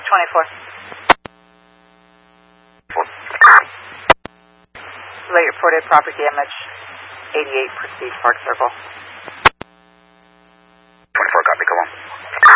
Relate reported property damage, 88 Prestige Park Circle.